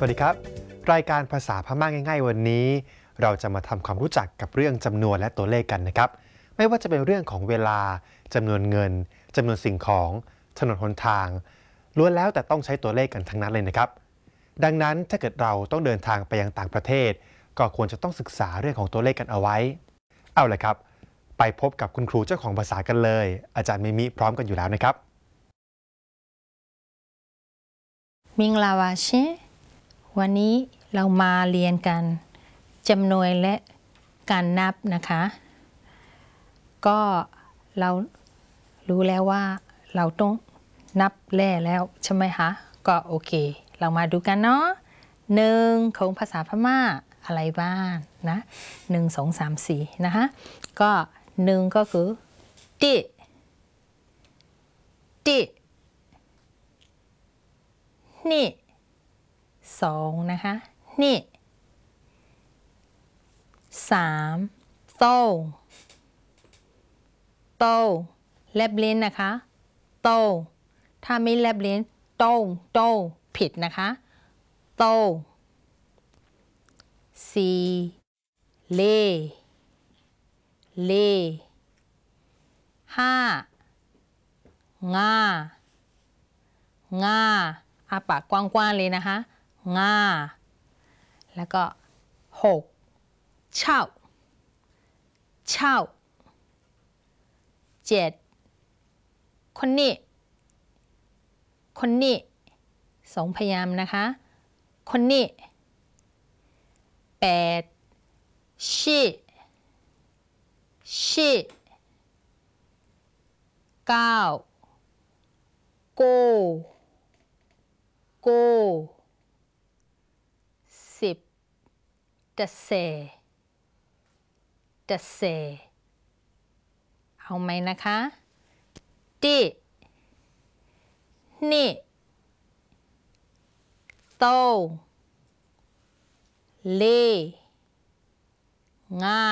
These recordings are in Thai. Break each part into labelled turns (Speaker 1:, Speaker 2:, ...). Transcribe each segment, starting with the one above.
Speaker 1: วัสดีครับรายการภาษาพม่าง่ายๆวันนี้เราจะมาทำความรู้จักกับเรื่องจำนวนและตัวเลขกันนะครับไม่ว่าจะเป็นเรื่องของเวลาจำนวนเงินจำนวนสิ่งของถนนหนทางล้วนแล้วแต่ต้องใช้ตัวเลขกันทั้งนั้นเลยนะครับดังนั้นถ้าเกิดเราต้องเดินทางไปยังต่างประเทศก็ควรจะต้องศึกษาเรื่องของตัวเลขกันเอาไว้เอาละครับไปพบกับคุณครูเจ้าของภาษากันเลยอาจารย์มิมิพร้อมกันอยู่แล้วนะครับ
Speaker 2: มิงลาวาชิวันนี้เรามาเรียนกันจำนวนและการนับนะคะก็เรารู้แล้วว่าเราต้องนับแร่แล้วใช่ไหมคะก็โอเคเรามาดูกันเนาะหนึ่งของภาษาพม่าอะไรบ้างนะ1 2 3 4นะคะก็หนึ่งก็คือติตินี่สองนะคะนี่3โตโตแลบลิ้นนะคะโตถ้าไม่แลบลิ้นโตโตผิดนะคะโต4เล5งาอาปากกว้างๆเลยนะคะงาแล้วก็6เช่า7คนนี้2พยางค์นะคะคนนี้8ชิ9โก10ตะเซเอาไหมนะคะตินี่โตเลงา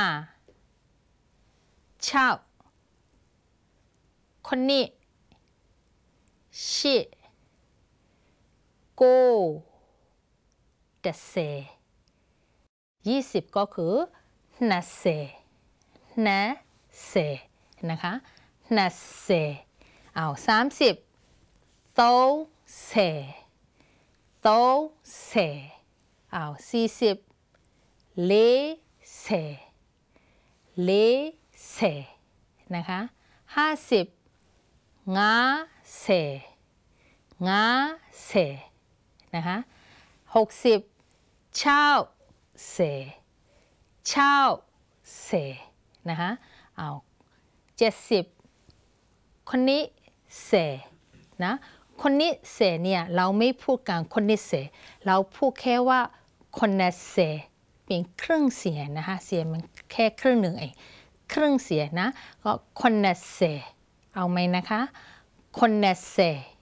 Speaker 2: เช่าคนนี้ชิโกเดเซ20ก็คือนาเซนะคะนาเซเอา30โตเซเอา40เลเซนะคะ50งาเซนะคะ60เช่าเซนะคะเอา70คนนี้เซนะคนนี้เซเนี่ยเราไม่พูดกันคนนี้เซเราพูดแค่ว่าคนนั้นเซเป็นครึ่งเสียงนะคะเสียงมันแค่ครึ่งหนึ่งเองครึ่งเสียงนะก็คนนั้นเซเอาไหมนะคะคนนั้นเซ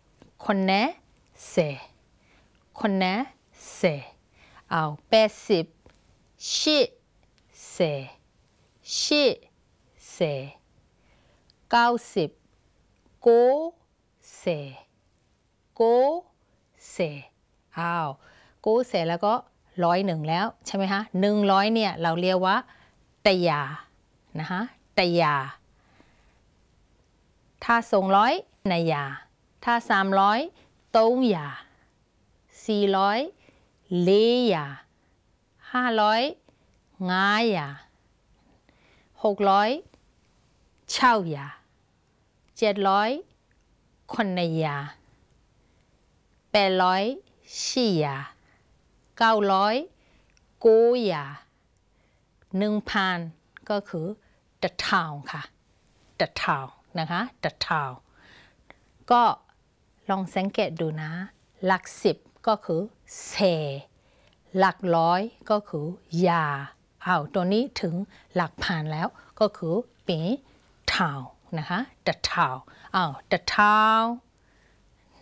Speaker 2: เอา80ชิเซ90โกเซเอาโกเซแล้วก็101แล้วใช่ไหมคะ100เนี่ยเราเรียกว่าตยานะคะตยาถ้า200นายาถ้า300ต้งยา400เลยา500งายา600เช่ายา700คนนายา800ชิยา900โกยา1,000ก็คือตะเทาค่ะตะเทานะคะตะเทาก็ลองสังเกตดูนะหลัก10ก็คือเซหลักร้อยก็คือยาเอาตัวนี้ถึงหลักพันแล้วก็คือเป็นเทานะคะตะเทาเอาตะเทา